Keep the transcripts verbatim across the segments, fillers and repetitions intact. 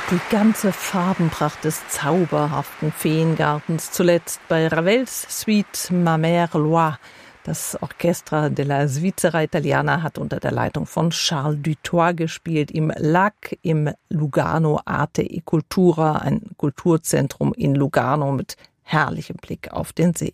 Die ganze Farbenpracht des zauberhaften Feengartens, zuletzt bei Ravels Suite Ma Mère Loi. Das Orchestra della Svizzera Italiana hat unter der Leitung von Charles Dutoit gespielt im L A C, im Lugano Arte e Cultura, ein Kulturzentrum in Lugano mit herrlichem Blick auf den See.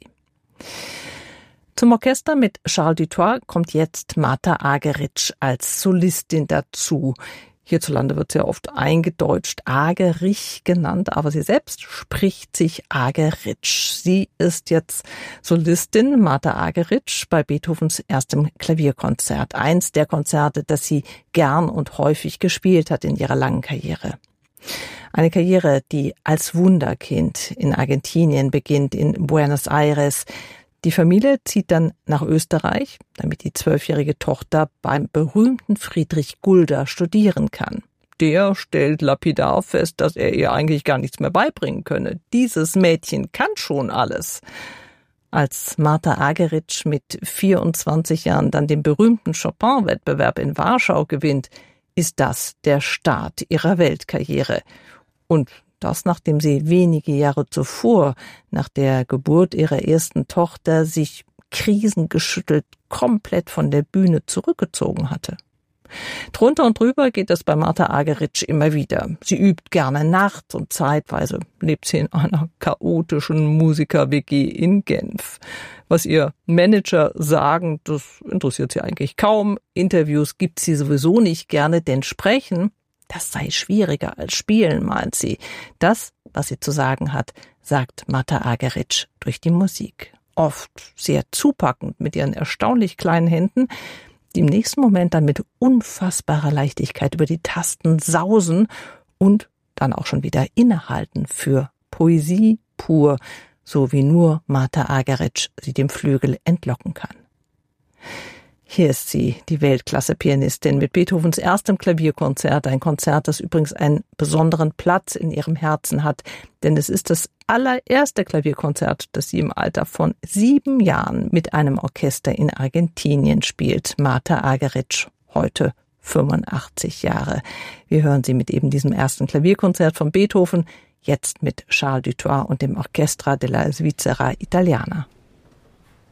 Zum Orchester mit Charles Dutoit kommt jetzt Marta Argerich als Solistin dazu. Hierzulande wird sie ja oft eingedeutscht Argerich genannt, aber sie selbst spricht sich Argerich. Sie ist jetzt Solistin, Marta Argerich, bei Beethovens erstem Klavierkonzert. Eins der Konzerte, das sie gern und häufig gespielt hat in ihrer langen Karriere. Eine Karriere, die als Wunderkind in Argentinien beginnt, in Buenos Aires. Die Familie zieht dann nach Österreich, damit die zwölfjährige Tochter beim berühmten Friedrich Gulda studieren kann. Der stellt lapidar fest, dass er ihr eigentlich gar nichts mehr beibringen könne. Dieses Mädchen kann schon alles. Als Marta Argerich mit vierundzwanzig Jahren dann den berühmten Chopin-Wettbewerb in Warschau gewinnt, ist das der Start ihrer Weltkarriere. Und das, nachdem sie wenige Jahre zuvor, nach der Geburt ihrer ersten Tochter, sich krisengeschüttelt komplett von der Bühne zurückgezogen hatte. Drunter und drüber geht es bei Marta Argerich immer wieder. Sie übt gerne nachts und zeitweise lebt sie in einer chaotischen Musiker-W G in Genf. Was ihr Manager sagen, das interessiert sie eigentlich kaum. Interviews gibt sie sowieso nicht gerne, denn sprechen, das sei schwieriger als spielen, meint sie. Das, was sie zu sagen hat, sagt Marta Argerich durch die Musik. Oft sehr zupackend mit ihren erstaunlich kleinen Händen, die im nächsten Moment dann mit unfassbarer Leichtigkeit über die Tasten sausen und dann auch schon wieder innehalten für Poesie pur, so wie nur Marta Argerich sie dem Flügel entlocken kann. Hier ist sie, die Weltklasse-Pianistin mit Beethovens erstem Klavierkonzert, ein Konzert, das übrigens einen besonderen Platz in ihrem Herzen hat, denn es ist das allererste Klavierkonzert, das sie im Alter von sieben Jahren mit einem Orchester in Argentinien spielt. Marta Argerich, heute fünfundachtzig Jahre. Wir hören sie mit eben diesem ersten Klavierkonzert von Beethoven, jetzt mit Charles Dutoit und dem Orchestra della Svizzera Italiana.